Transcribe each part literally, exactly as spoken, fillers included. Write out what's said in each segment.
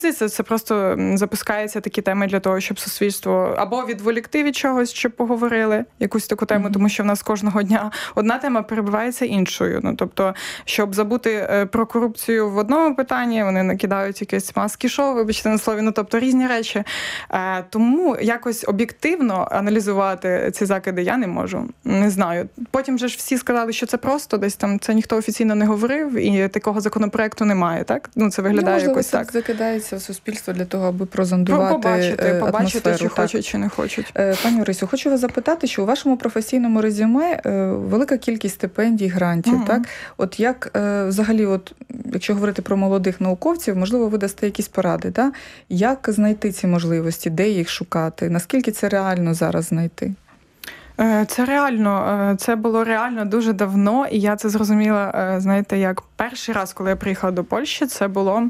Це, це просто запускаються такі теми для того, щоб суспільство або відволікти від чогось, щоб поговорили якусь таку тему, mm-hmm. тому що в нас кожного дня одна тема перебивається іншою. Ну, тобто, щоб забути про корупцію в одному питанні, вони накидають якесь маски-шоу, вибачте на слові, ну, тобто різні речі. Тому якось об'єктивно аналізувати ці закиди я не можу. Не знаю. Потім же ж всі сказали, що це просто, десь там це ніхто офіційно не говорив, і такого законопроекту немає, так? Ну, це виглядає Можливо, якось так. Закидається в суспільство для того, аби прозондувати побачити, атмосферу. Побачити, чи хочуть, чи не хочуть. Пані Орисю, хочу вас запитати, що у вашому професійному резюме велика кількість стипендій, грантів, угу. так? От як взагалі, от, якщо говорити про молодих науковців, можливо, ви дасте якісь поради, так? Як знайти ці можливості, де їх шукати, наскільки це реально зараз знайти? Це реально, це було реально дуже давно, і я це зрозуміла, знаєте, як перший раз, коли я приїхала до Польщі, це було,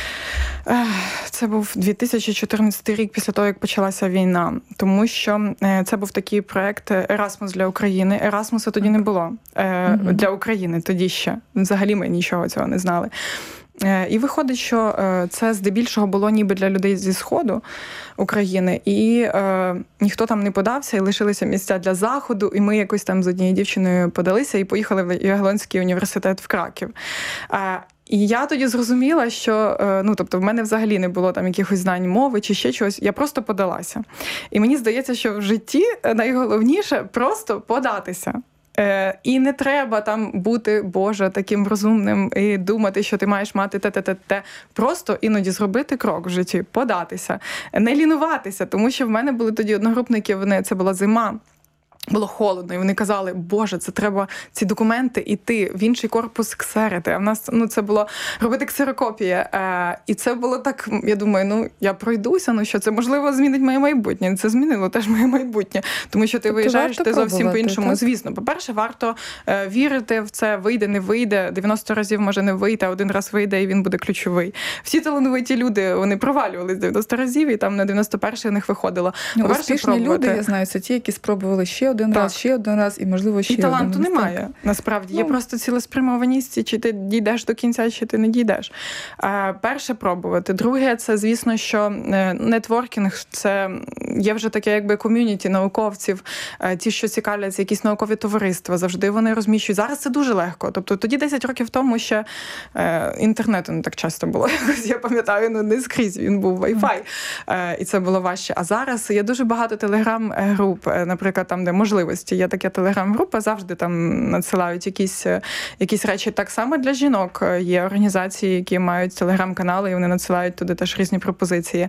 це був дві тисячі чотирнадцятий рік після того, як почалася війна, тому що це був такий проєкт «Ерасмус для України». Ерасмуса тоді не було mm-hmm. для України, тоді ще. Взагалі ми нічого цього не знали. І виходить, що це здебільшого було ніби для людей зі Сходу України, і е, ніхто там не подався, і лишилися місця для Заходу, і ми якось там з однією дівчиною подалися і поїхали в Ягелонський університет в Краків. Е, І я тоді зрозуміла, що, ну, тобто, в мене взагалі не було там якихось знань мови чи ще чогось, я просто подалася. І мені здається, що в житті найголовніше просто податися. Е, і не треба там бути, Боже, таким розумним і думати, що ти маєш мати те-те-те-те. Просто іноді зробити крок в житті, податися, не лінуватися, тому що в мене були тоді одногрупники, вони, це була зима, було холодно, і вони казали, Боже, це треба ці документи іти в інший корпус ксерити. А в нас, ну, це було робити ксерокопії. Е, і це було так, я думаю, ну, я пройдуся, ну що, це, можливо, змінить моє майбутнє. Це змінило теж моє майбутнє. Тому що ти тобто виїжджаєш, ти зовсім по-іншому. Так? Звісно, по-перше, варто е, вірити в це, вийде, не вийде. дев'яносто разів може не вийти, а один раз вийде, і він буде ключовий. Всі талановиті люди, вони провалювались дев'яносто разів, і там на дев'яносто перший у них виходило. Ну, успішні люди, я знаю, це ті, які спробували ще один так. раз, ще один раз і, можливо, ще і один. І таланту один. Немає, насправді. Ну, є просто цілеспрямованість, чи ти дійдеш до кінця, чи ти не дійдеш. А, перше – пробувати. Друге – це, звісно, що нетворкінг – це є вже таке, якби, ком'юніті науковців, ті, що цікавляться, якісь наукові товариства, завжди вони розміщують. Зараз це дуже легко. Тобто тоді десять років тому ще е, інтернету не так часто було. Я пам'ятаю, ну, не скрізь він був Wi-Fi, е, і це було важче. А зараз є дуже багато телеграм-груп, наприклад, там, де можливості. Є така телеграм-група, завжди там надсилають якісь, якісь речі. Так само для жінок є організації, які мають телеграм-канали, і вони надсилають туди теж різні пропозиції.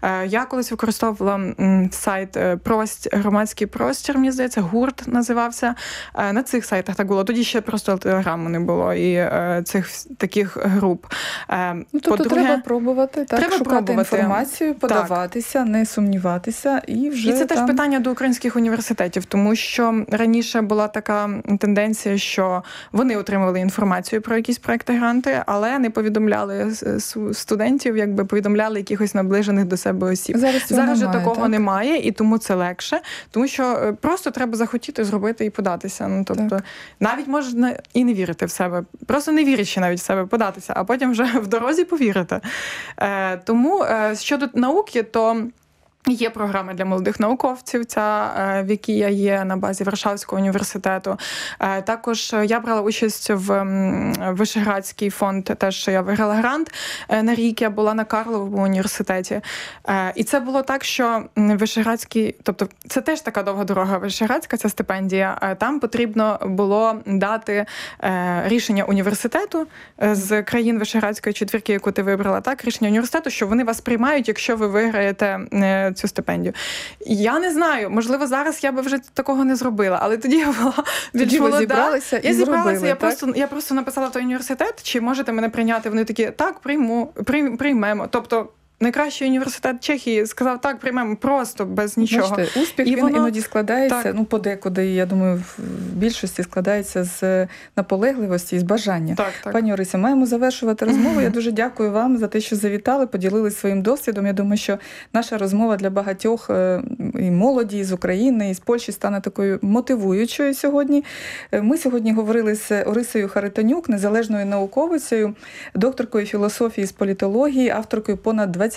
Я колись використовувала сайт «Прость», громадський простір, мені здається, гурт називався. На цих сайтах так було. Тоді ще просто телеграму не було і цих таких груп. Ну, тобто по-друге, треба пробувати, так, треба шукати пробувати. Інформацію, подаватися, так. не сумніватися. І вже і це там... теж питання до українських університетів, тому що раніше була така тенденція, що вони отримували інформацію про якісь проекти-гранти, але не повідомляли студентів, якби повідомляли якихось наближених до себе осіб. Зараз, Зараз же немає, такого так? немає, і тому це легше, тому що просто треба захотіти зробити і податися. Ну, тобто, так. навіть можна і не вірити в себе, просто не вірячи навіть в себе податися, а потім вже в дорозі повірити. Е, тому е, щодо науки, то є програма для молодих науковців, ця, в якій я є на базі Варшавського університету. Також я брала участь в Вишеградський фонд, теж я виграла грант на рік, я була на Карловому університеті. І це було так, що Вишеградський, тобто це теж така довга дорога Вишеградська, ця стипендія, там потрібно було дати рішення університету з країн Вишеградської четвірки, яку ти вибрала, так, рішення університету, що вони вас приймають, якщо ви виграєте цю стипендію. Я не знаю, можливо, зараз я би вже такого не зробила, але тоді я була більш молода. Ви зібралися і я зібралася, зробили, я так? просто я просто написала той університет, чи можете мене прийняти? Вони такі: "Так, прийму, прийм, приймемо". Тобто найкращий університет Чехії сказав: "Так, приймемо", просто без нічого. Бачите, успіх, і він воно... іноді складається, так. ну, подекуди, я думаю, в більшості складається з наполегливості і з бажання. Так, так. Пані Орисі, маємо завершувати розмову. Я дуже дякую вам за те, що завітали, поділились своїм досвідом. Я думаю, що наша розмова для багатьох і молоді, і з України, і з Польщі стане такою мотивуючою сьогодні. Ми сьогодні говорили з Орисею Харитонюк, незалежною науковицею, докторкою філософії з політології, авторкою понад двадцяти